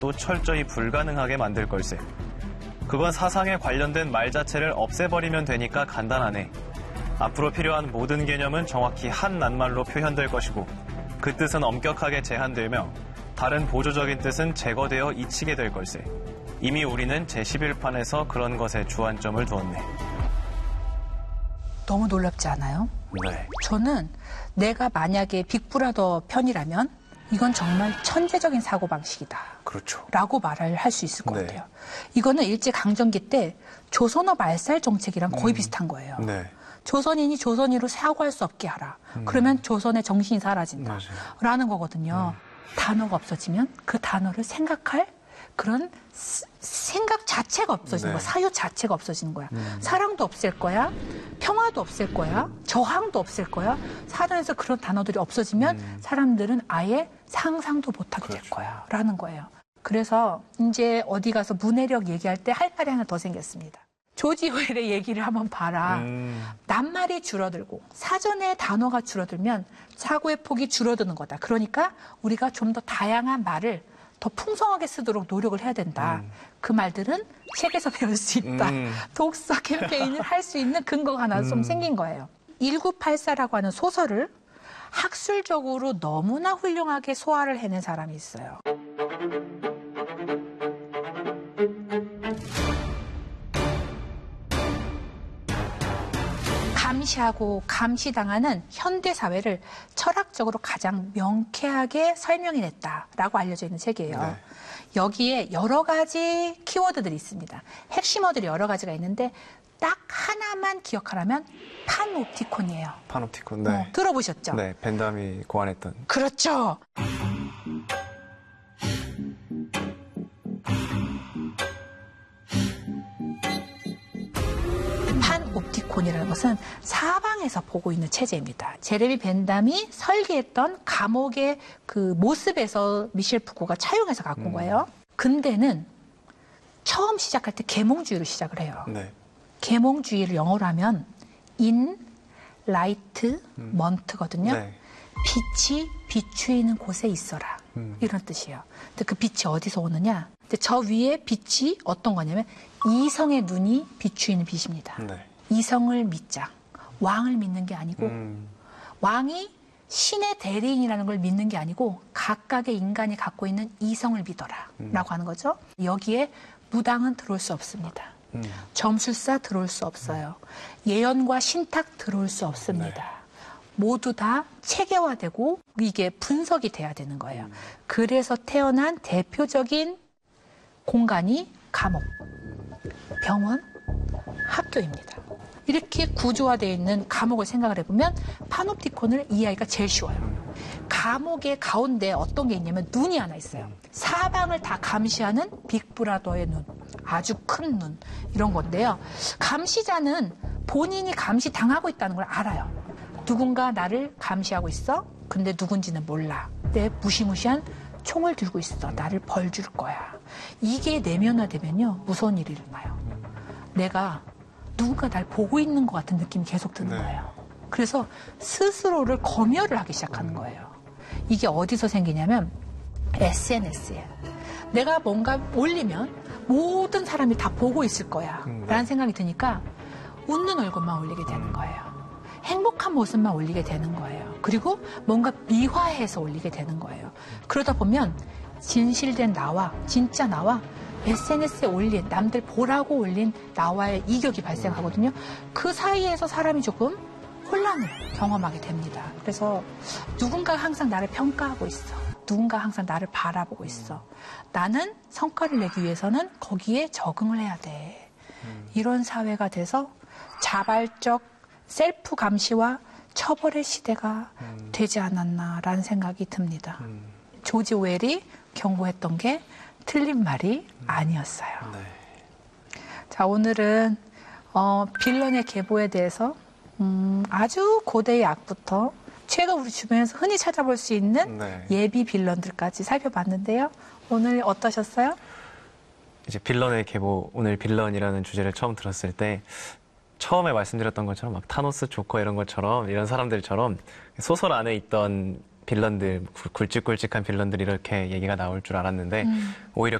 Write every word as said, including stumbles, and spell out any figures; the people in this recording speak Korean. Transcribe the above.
또 철저히 불가능하게 만들 걸세. 그건 사상에 관련된 말 자체를 없애버리면 되니까 간단하네. 앞으로 필요한 모든 개념은 정확히 한 낱말로 표현될 것이고 그 뜻은 엄격하게 제한되며 다른 보조적인 뜻은 제거되어 잊히게 될 걸세. 이미 우리는 제십일 판에서 그런 것에 주안점을 두었네. 너무 놀랍지 않아요? 네. 저는 내가 만약에 빅브라더 편이라면 이건 정말 천재적인 사고방식이다. 그렇죠. 라고 말을 할 수 있을 것 네. 같아요. 이거는 일제강점기 때 조선어 말살 정책이랑 거의 음. 비슷한 거예요. 네. 조선인이 조선인이 조선인으로 사고할 수 없게 하라. 음. 그러면 조선의 정신이 사라진다. 맞아요. 라는 거거든요. 음. 단어가 없어지면 그 단어를 생각할 그런 스- 생각 자체가 없어지는 네. 거야. 사유 자체가 없어지는 거야. 음. 사랑도 없앨 거야. 평화도 없앨 거야. 저항도 없앨 거야. 사전에서 그런 단어들이 없어지면 음. 사람들은 아예 상상도 못하게 될 그렇죠. 거야. 라는 거예요. 그래서 이제 어디 가서 문해력 얘기할 때 할 말이 하나 더 생겼습니다. 조지 오웰의 얘기를 한번 봐라. 음. 낱말이 줄어들고 사전에 단어가 줄어들면 사고의 폭이 줄어드는 거다. 그러니까 우리가 좀 더 다양한 말을 더 풍성하게 쓰도록 노력을 해야 된다. 음. 그 말들은 책에서 배울 수 있다. 음. 독서 캠페인을 할 수 있는 근거가 하나 좀 음. 생긴 거예요. 천구백팔십사라고 하는 소설을 학술적으로 너무나 훌륭하게 소화를 해낸 사람이 있어요. 감시하고 감시당하는 현대 사회를 철학적으로 가장 명쾌하게 설명해냈다라고 알려져 있는 책이에요. 네. 여기에 여러 가지 키워드들이 있습니다. 핵심어들이 여러 가지가 있는데 딱 하나만 기억하라면 판옵티콘이에요. 파놉티콘. 네. 어, 들어보셨죠? 네. 벤담이 고안했던. 그렇죠. 판옵티콘이라는 것은 사방에서 보고 있는 체제입니다. 제레미 벤담이 설계했던 감옥의 그 모습에서 미셸 푸코가 차용해서 갖고 온 음. 거예요. 근대는 처음 시작할 때 계몽주의로 시작을 해요. 네. 계몽주의를 영어로 하면 인, 라이트, 음. 먼트거든요. 네. 빛이 비추이는 곳에 있어라. 음. 이런 뜻이에요. 근데 그 빛이 어디서 오느냐? 근데 저 위에 빛이 어떤 거냐면 이성의 눈이 비추이는 빛입니다. 네. 이성을 믿자. 왕을 믿는 게 아니고 음. 왕이 신의 대리인이라는 걸 믿는 게 아니고 각각의 인간이 갖고 있는 이성을 믿어라. 음. 라고 하는 거죠. 여기에 무당은 들어올 수 없습니다. 음. 점술사 들어올 수 없어요. 예언과 신탁 들어올 수 없습니다. 네. 모두 다 체계화되고 이게 분석이 돼야 되는 거예요. 음. 그래서 태어난 대표적인 공간이 감옥, 병원, 학교입니다. 이렇게 구조화되어 있는 감옥을 생각을 해보면 파놉티콘을 이해하기가 제일 쉬워요. 감옥의 가운데 어떤 게 있냐면 눈이 하나 있어요. 사방을 다 감시하는 빅브라더의 눈, 아주 큰 눈, 이런 건데요. 감시자는 본인이 감시당하고 있다는 걸 알아요. 누군가 나를 감시하고 있어? 근데 누군지는 몰라. 내 무시무시한 총을 들고 있어. 나를 벌 줄 거야. 이게 내면화되면요, 무서운 일이 일어나요. 내가 누군가 날 보고 있는 것 같은 느낌이 계속 드는 네. 거예요. 그래서 스스로를 검열을 하기 시작하는 거예요. 이게 어디서 생기냐면 에스엔에스에 내가 뭔가 올리면 모든 사람이 다 보고 있을 거야 음, 네. 라는 생각이 드니까 웃는 얼굴만 올리게 되는 거예요. 행복한 모습만 올리게 되는 거예요. 그리고 뭔가 미화해서 올리게 되는 거예요. 그러다 보면 진실된 나와 진짜 나와 에스엔에스에 올린 남들 보라고 올린 나와의 이격이 발생하거든요. 그 사이에서 사람이 조금 혼란을 경험하게 됩니다. 그래서 누군가 항상 나를 평가하고 있어. 누군가 항상 나를 바라보고 있어. 나는 성과를 내기 위해서는 거기에 적응을 해야 돼. 이런 사회가 돼서 자발적 셀프 감시와 처벌의 시대가 음. 되지 않았나라는 생각이 듭니다. 음. 조지 오웰이 경고했던 게 틀린 말이 아니었어요. 네. 자, 오늘은 어, 빌런의 계보에 대해서 음, 아주 고대의 악부터 최근 우리 주변에서 흔히 찾아볼 수 있는 네. 예비 빌런들까지 살펴봤는데요. 오늘 어떠셨어요? 이제 빌런의 계보, 오늘 빌런이라는 주제를 처음 들었을 때 처음에 말씀드렸던 것처럼 막 타노스, 조커 이런 것처럼 이런 사람들처럼 소설 안에 있던 빌런들, 굵직굵직한 빌런들이 이렇게 얘기가 나올 줄 알았는데 음. 오히려